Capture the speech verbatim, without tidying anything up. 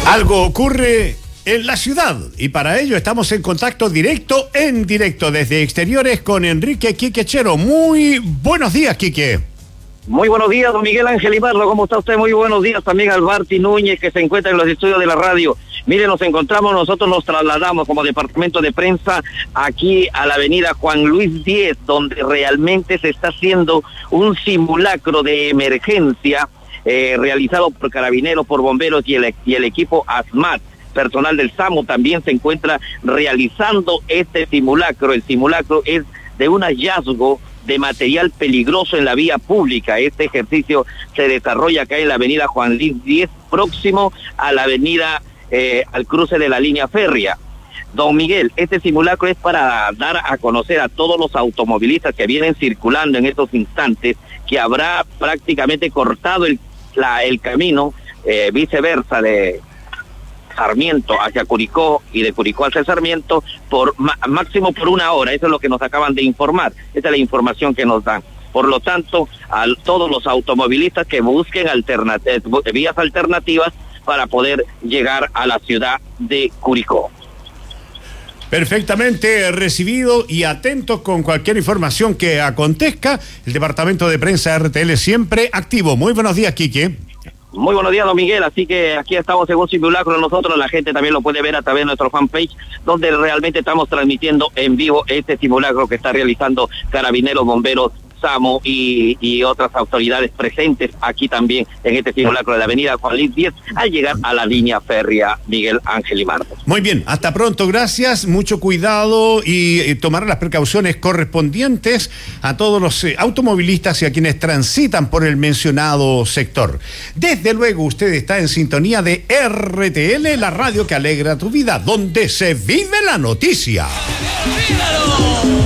Algo ocurre en la ciudad y para ello estamos en contacto directo, en directo desde exteriores con Enrique Quiquechero. Muy buenos días, Quique. Muy buenos días, don Miguel Ángel Ibarra, ¿cómo está usted? Muy buenos días también al Barty Núñez, que se encuentra en los estudios de la radio. Mire, nos encontramos, nosotros nos trasladamos como departamento de prensa aquí a la avenida Juan Luis diez, donde realmente se está haciendo un simulacro de emergencia eh, realizado por carabineros, por bomberos y el, y el equipo ASMAT. Personal del SAMU también se encuentra realizando este simulacro. El simulacro es de un hallazgo de material peligroso en la vía pública. Este ejercicio se desarrolla acá en la avenida Juan Luis diez, próximo a la avenida, eh, al cruce de la línea férrea. Don Miguel, este simulacro es para dar a conocer a todos los automovilistas que vienen circulando en estos instantes que habrá prácticamente cortado el, la, el camino, eh, viceversa de Sarmiento hacia Curicó y de Curicó hacia Sarmiento por máximo por una hora. Eso es lo que nos acaban de informar, esa es la información que nos dan. Por lo tanto, a todos los automovilistas que busquen alternat vías alternativas para poder llegar a la ciudad de Curicó. Perfectamente recibido y atentos con cualquier información que acontezca. El departamento de prensa R T L siempre activo. Muy buenos días, Quique. Muy buenos días, don Miguel, así que aquí estamos en un simulacro nosotros, la gente también lo puede ver a través de nuestro fanpage, donde realmente estamos transmitiendo en vivo este simulacro que está realizando carabineros, bomberos, SAMU y, y otras autoridades presentes aquí también en este simulacro de la avenida Juan Luis diez al llegar a la línea férrea Miguel Ángel y Marta. Muy bien, hasta pronto, gracias, mucho cuidado y eh, tomar las precauciones correspondientes a todos los eh, automovilistas y a quienes transitan por el mencionado sector. Desde luego usted está en sintonía de R T L, la radio que alegra tu vida, donde se vive la noticia.